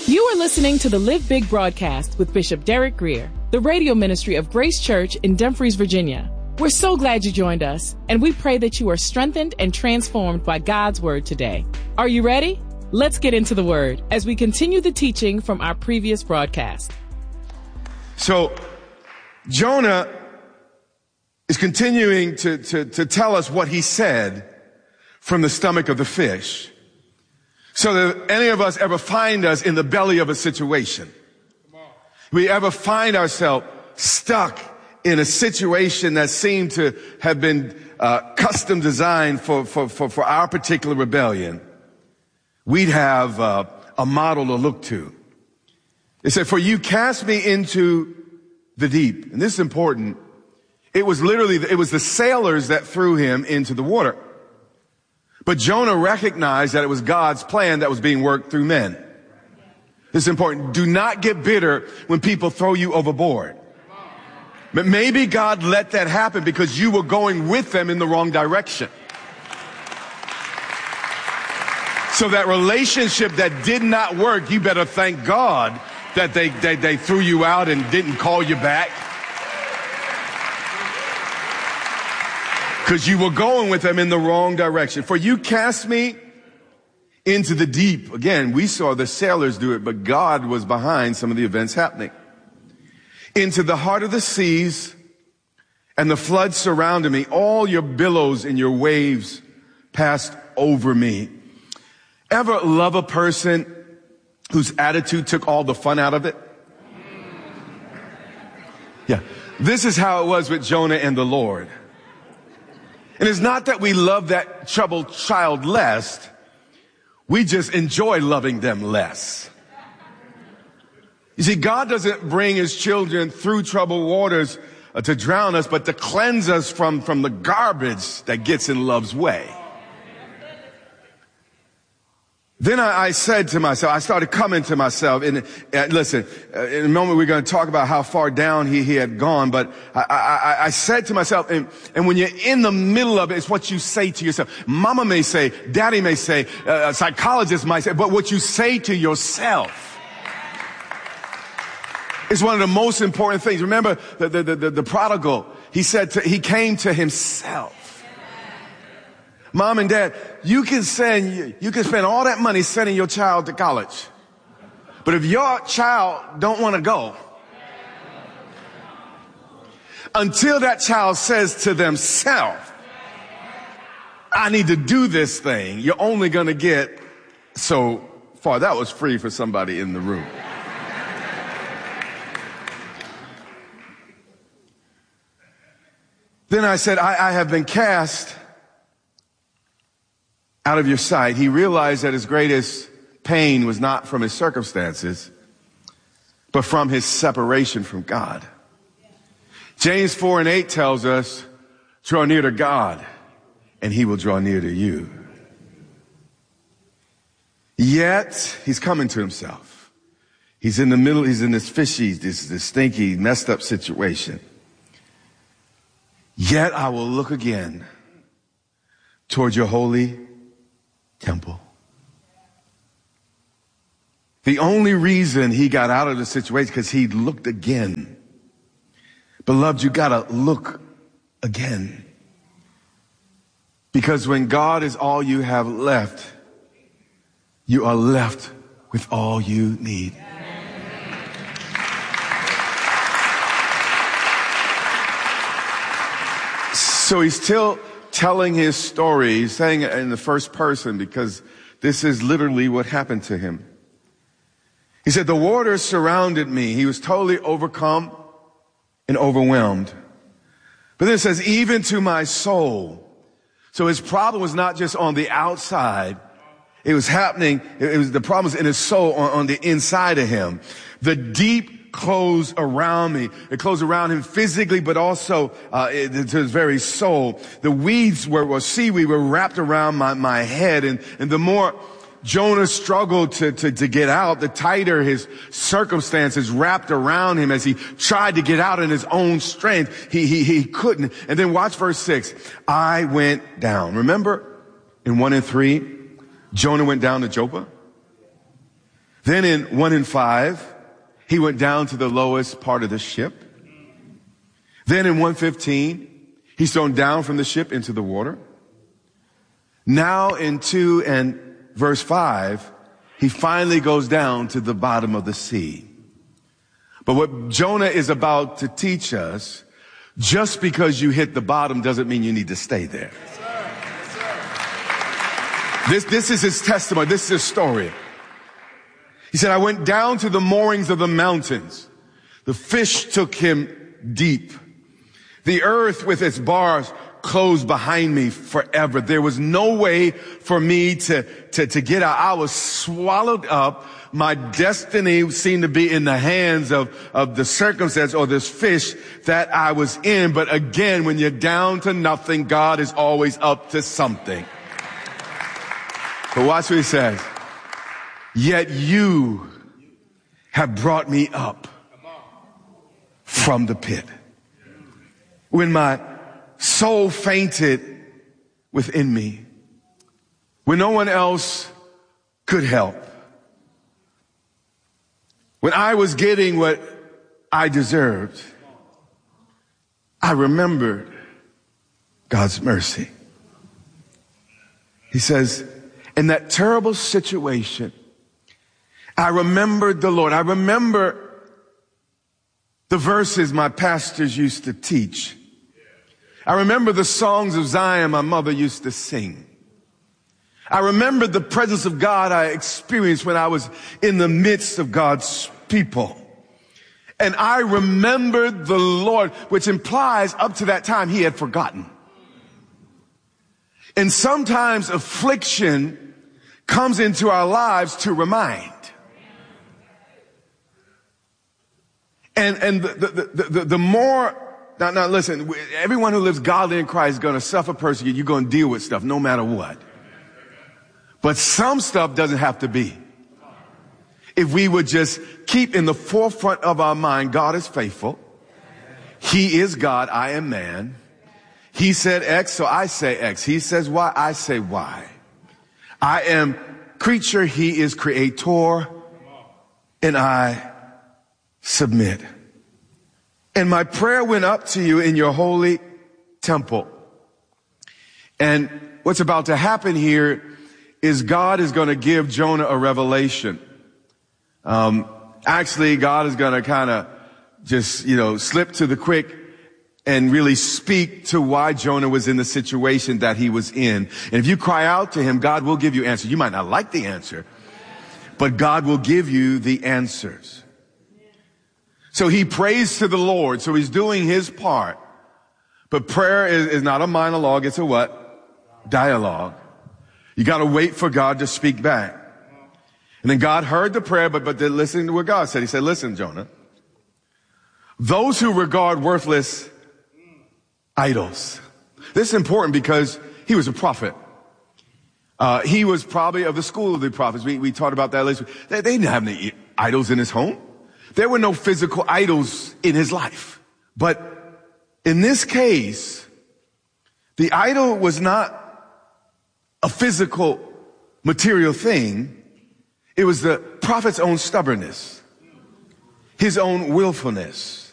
You are listening to the Live Big broadcast with Bishop Derek Grier, the radio ministry of Grace Church in Dumfries, Virginia. We're so glad you joined us, and we pray that you are strengthened and transformed by God's word today. Are you ready? Let's get into the word as we continue the teaching from our previous broadcast. So, Jonah is continuing to tell us what he said from the stomach of the fish. So that any of us ever find us in the belly of a situation, we ever find ourselves stuck in a situation that seemed to have been custom designed for our particular rebellion, we'd have a model to look to. It said, "For you cast me into the deep." And this is important. It was the sailors that threw him into the water. But Jonah recognized that it was God's plan that was being worked through men. This is important. Do not get bitter when people throw you overboard. But maybe God let that happen because you were going with them in the wrong direction. So that relationship that did not work, you better thank God that they threw you out and didn't call you back. Because you were going with them in the wrong direction. "For you cast me into the deep." Again, we saw the sailors do it, but God was behind some of the events happening. "Into the heart of the seas, and the floods surrounded me. All your billows and your waves passed over me." Ever love a person whose attitude took all the fun out of it? Yeah. This is how it was with Jonah and the Lord. And it's not that we love that troubled child less. We just enjoy loving them less. You see, God doesn't bring his children through troubled waters to drown us, but to cleanse us from the garbage that gets in love's way. Then I said to myself, I started coming to myself, and listen, in a moment we're going to talk about how far down he had gone, but I said to myself, and when you're in the middle of it, it's what you say to yourself. Mama may say, daddy may say, a psychologist might say, but what you say to yourself is one of the most important things. Remember the prodigal, he came to himself. Mom and dad, you can spend all that money sending your child to college. But if your child don't want to go, until that child says to themselves, I need to do this thing, you're only going to get so far. That was free for somebody in the room. Then I said, I have been cast out of your sight. He realized that his greatest pain was not from his circumstances, but from his separation from God. James 4:8 tells us, draw near to God, and he will draw near to you. Yet, he's coming to himself. He's in the middle, he's in this fishy, this stinky, messed up situation. Yet I will look again toward your holy temple. The only reason he got out of the situation because he looked again. Beloved, you gotta look again. Because when God is all you have left, you are left with all you need. So he's still telling his story. He's saying it in the first person because this is literally what happened to him. He said, the waters surrounded me. He was totally overcome and overwhelmed. But then it says, even to my soul. So his problem was not just on the outside. It was happening. The problem was in his soul, on the inside of him. The deep closed around me. It closed around him physically, but also to his very soul. The weeds seaweed were wrapped around my head. And the more Jonah struggled to get out, the tighter his circumstances wrapped around him as he tried to get out in his own strength. He couldn't. And then watch verse 6. I went down. Remember in 1 and 3, Jonah went down to Joppa. Then in 1 and 5, he went down to the lowest part of the ship. Then in 1:15, he's thrown down from the ship into the water. Now in 2 and verse 5, he finally goes down to the bottom of the sea. But what Jonah is about to teach us, just because you hit the bottom doesn't mean you need to stay there. This is his testimony. This is his story. He said, I went down to the moorings of the mountains. The fish took him deep. The earth with its bars closed behind me forever. There was no way for me to get out. I was swallowed up. My destiny seemed to be in the hands of the circumstance or this fish that I was in. But again, when you're down to nothing, God is always up to something. But watch what he says. Yet you have brought me up from the pit. When my soul fainted within me, when no one else could help, when I was getting what I deserved, I remembered God's mercy. He says, in that terrible situation, I remembered the Lord. I remember the verses my pastors used to teach. I remember the songs of Zion my mother used to sing. I remember the presence of God I experienced when I was in the midst of God's people. And I remembered the Lord, which implies up to that time he had forgotten. And sometimes affliction comes into our lives to remind. And the more, now listen, everyone who lives godly in Christ is going to suffer persecution. You're going to deal with stuff no matter what. But some stuff doesn't have to be. If we would just keep in the forefront of our mind, God is faithful. He is God. I am man. He said X, so I say X. He says Y, I say Y. I am creature. He is creator. And I submit. And my prayer went up to you in your holy temple. And what's about to happen here is God is going to give Jonah a revelation. Actually, God is going to kind of just, slip to the quick and really speak to why Jonah was in the situation that he was in. And if you cry out to him, God will give you answers. You might not like the answer, but God will give you the answers. So he prays to the Lord. So he's doing his part. But prayer is not a monologue. It's a what? Dialogue. You got to wait for God to speak back. And then God heard the prayer, but then listening to what God said. He said, listen, Jonah, those who regard worthless idols. This is important because he was a prophet. He was probably of the school of the prophets. We talked about that last week. They didn't have any idols in his home. There were no physical idols in his life. But in this case, the idol was not a physical, material thing. It was the prophet's own stubbornness, his own willfulness.